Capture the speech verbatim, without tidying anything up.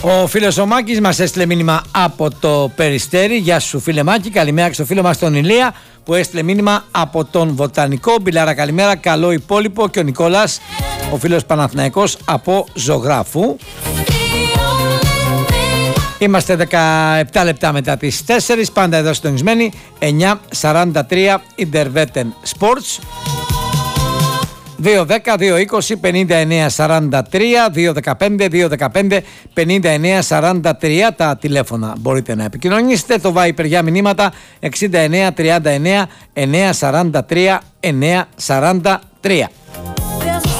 Ο φίλος ο Μάκης μας έστειλε μήνυμα από το Περιστέρι. Γεια σου φίλε Μάκη, καλημέρα και στο φίλο μας τον Ηλία που έστειλε μήνυμα από τον Βοτανικό. Μπιλάρα καλημέρα, καλό υπόλοιπο. Και ο Νικόλας, ο φίλος Παναθηναϊκός από Ζωγράφου. Είμαστε δεκαεπτά λεπτά μετά τις τέσσερις, πάντα εδώ συντονισμένοι. Εννιά σαράντα τρία Interveten Sports. δύο δέκα δύο είκοσι πενήντα εννέα σαράντα τρία, δύο δεκαπέντε δύο δεκαπέντε πενήντα εννέα σαράντα τρία τα τηλέφωνα. Μπορείτε να επικοινωνήσετε. Το Viper για μηνύματα εξήντα εννέα τριάντα εννέα εννιακόσια σαράντα τρία εννιακόσια σαράντα τρία.